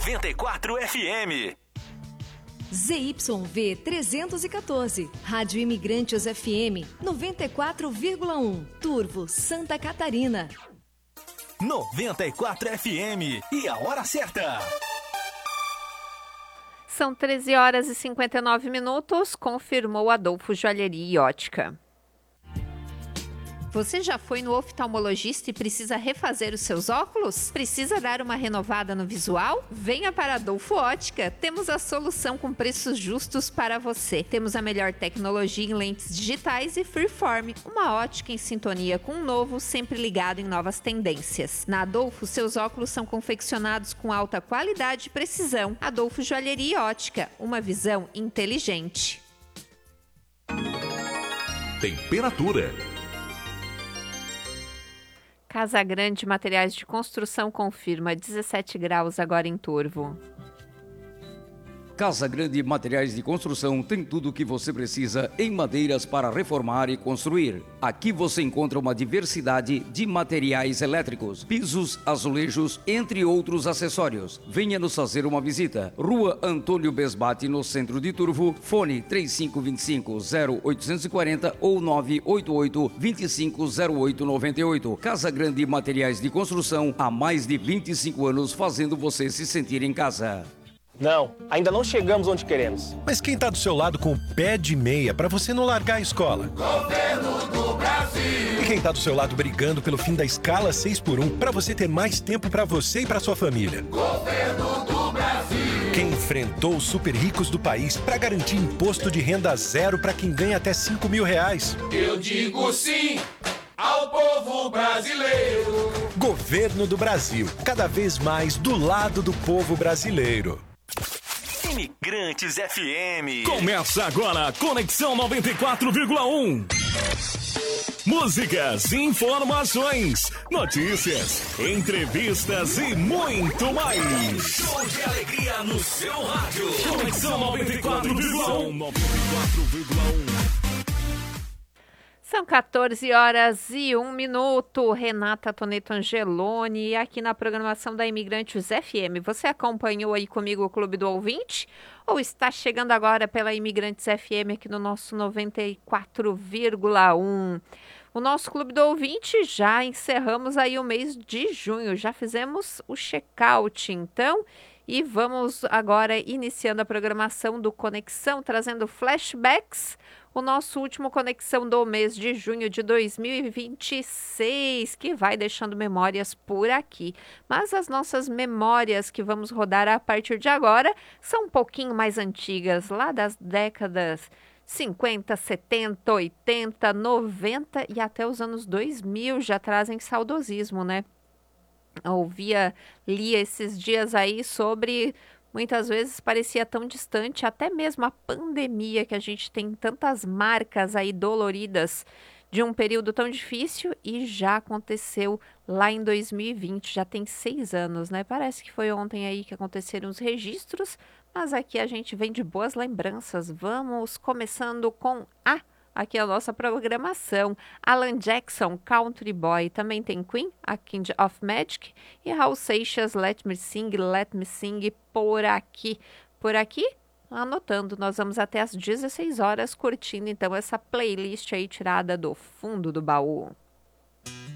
94 FM. ZYV 314, Rádio Imigrantes FM 94,1, Turvo, Santa Catarina. 94 FM e a hora certa. São 13 horas e 59 minutos, confirmou Adolfo Joalheria e Ótica. Você já foi no oftalmologista e precisa refazer os seus óculos? Precisa dar uma renovada no visual? Venha para Adolfo Ótica. Temos a solução com preços justos para você. Temos a melhor tecnologia em lentes digitais e Freeform, uma ótica em sintonia com o novo, sempre ligado em novas tendências. Na Adolfo, seus óculos são confeccionados com alta qualidade e precisão. Adolfo Joalheria e Ótica, uma visão inteligente. Temperatura. Casa Grande Materiais de Construção confirma 17 graus agora em Turvo. Casa Grande Materiais de Construção tem tudo o que você precisa em madeiras para reformar e construir. Aqui você encontra uma diversidade de materiais elétricos, pisos, azulejos, entre outros acessórios. Venha nos fazer uma visita. Rua Antônio Besbate, no centro de Turvo. Fone 3525-0840 ou 988-250898. Casa Grande Materiais de Construção, há mais de 25 anos fazendo você se sentir em casa. Não, ainda não chegamos onde queremos. Mas quem tá do seu lado com o pé de meia pra você não largar a escola? Governo do Brasil! E quem tá do seu lado brigando pelo fim da escala 6x1 pra você ter mais tempo pra você e pra sua família? Governo do Brasil! Quem enfrentou os super ricos do país pra garantir imposto de renda zero pra quem ganha até R$5.000? Eu digo sim ao povo brasileiro! Governo do Brasil, cada vez mais do lado do povo brasileiro. Imigrantes FM. Começa agora, Conexão 94,1. Músicas, informações, notícias, entrevistas e muito mais. Show de alegria no seu rádio. Conexão 94,1. 94,1. São 14 horas e 1 minuto. Renata Toneto Angeloni, aqui na programação da Imigrantes FM. Você acompanhou aí comigo o Clube do Ouvinte? Ou está chegando agora pela Imigrantes FM aqui no nosso 94,1? O nosso Clube do Ouvinte, já encerramos aí o mês de junho. Já fizemos o check-out, então. E vamos agora iniciando a programação do Conexão, trazendo flashbacks. O nosso último Conexão do mês de junho de 2026, que vai deixando memórias por aqui. Mas as nossas memórias que vamos rodar a partir de agora são um pouquinho mais antigas, lá das décadas 50, 70, 80, 90 e até os anos 2000, já trazem saudosismo, né? Li esses dias aí sobre... Muitas vezes parecia tão distante, até mesmo a pandemia, que a gente tem tantas marcas aí doloridas de um período tão difícil e já aconteceu lá em 2020, já tem 6 anos, né? Parece que foi ontem aí que aconteceram os registros, mas aqui a gente vem de boas lembranças. Vamos começando com aqui a nossa programação. Alan Jackson, Country Boy. Também tem Queen, a Kind of Magic. E Raul Seixas, Let Me Sing por aqui. Por aqui, anotando, nós vamos até às 16 horas curtindo então essa playlist aí tirada do fundo do baú.